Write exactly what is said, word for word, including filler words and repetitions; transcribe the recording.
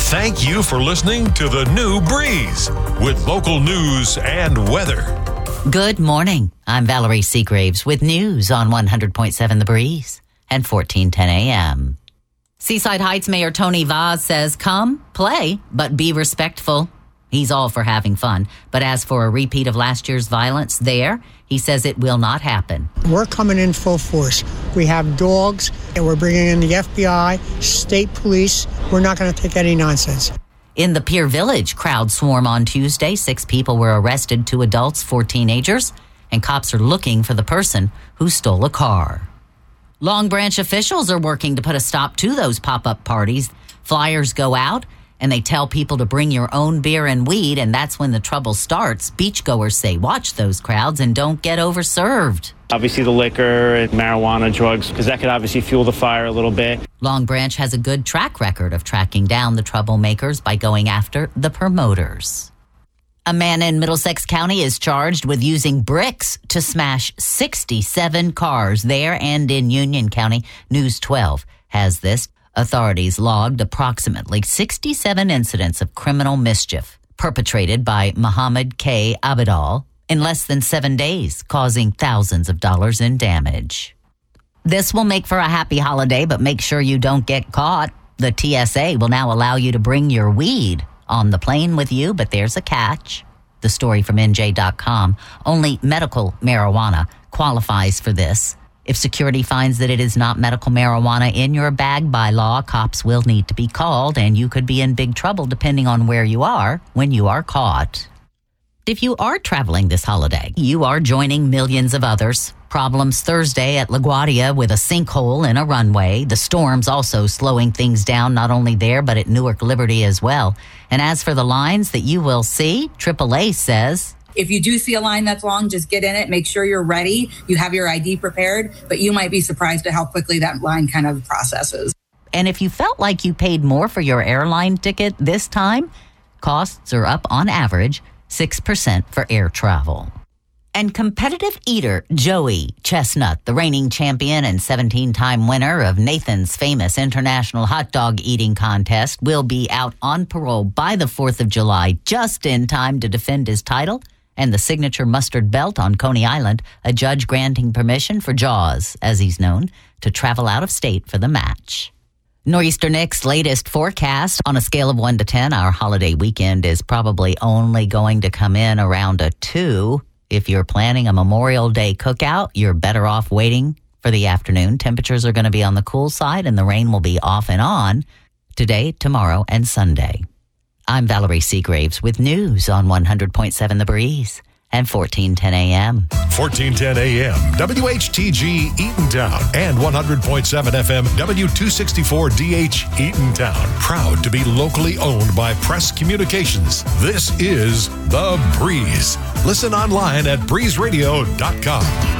Thank you for listening to the New Breeze with local news and weather. Good morning. I'm Valerie Seagraves with news on one hundred point seven The Breeze and fourteen ten a.m. Seaside Heights Mayor Tony Vaz says, come, play, but be respectful. He's all for having fun. But as for a repeat of last year's violence there, he says it will not happen. We're coming in full force. We have dogs, and we're bringing in the F B I, state police. We're not going to take any nonsense. In the Pier Village crowd swarm on Tuesday, six people were arrested, two adults, four teenagers, and cops are looking for the person who stole a car. Long Branch officials are working to put a stop to those pop-up parties. Flyers go out, and they tell people to bring your own beer and weed, and that's when the trouble starts. Beachgoers say watch those crowds and don't get overserved. Obviously the liquor and marijuana, drugs, because that could obviously fuel the fire a little bit. Long Branch has a good track record of tracking down the troublemakers by going after the promoters. A man in Middlesex County is charged with using bricks to smash sixty-seven cars there and in Union County. News twelve has this. Authorities logged approximately sixty-seven incidents of criminal mischief perpetrated by Muhammad K. Abidal in less than seven days, causing thousands of dollars in damage. This will make for a happy holiday, but make sure you don't get caught. The T S A will now allow you to bring your weed on the plane with you, but there's a catch. The story from N J dot com. Only medical marijuana qualifies for this. If security finds that it is not medical marijuana in your bag by law, cops will need to be called, and you could be in big trouble depending on where you are when you are caught. If you are traveling this holiday, you are joining millions of others. Problems Thursday at LaGuardia with a sinkhole in a runway. The storm's also slowing things down, not only there, but at Newark Liberty as well. And as for the lines that you will see, triple A says, if you do see a line that's long, just get in it. Make sure you're ready. You have your I D prepared, but you might be surprised at how quickly that line kind of processes. And if you felt like you paid more for your airline ticket this time, costs are up on average six percent for air travel. And competitive eater Joey Chestnut, the reigning champion and seventeen-time winner of Nathan's famous international hot dog eating contest, will be out on parole by the fourth of July, just in time to defend his title and the signature mustard belt on Coney Island, a judge granting permission for Jaws, as he's known, to travel out of state for the match. Nor'easter Nick's latest forecast, on a scale of one to ten, our holiday weekend is probably only going to come in around a two. If you're planning a Memorial Day cookout, you're better off waiting for the afternoon. Temperatures are going to be on the cool side, and the rain will be off and on today, tomorrow, and Sunday. I'm Valerie Seagraves with news on one hundred point seven The Breeze and fourteen ten a.m. fourteen ten a.m. W H T G Eatontown and one hundred point seven F M W two sixty-four D H Eatontown. Proud to be locally owned by Press Communications. This is The Breeze. Listen online at breeze radio dot com.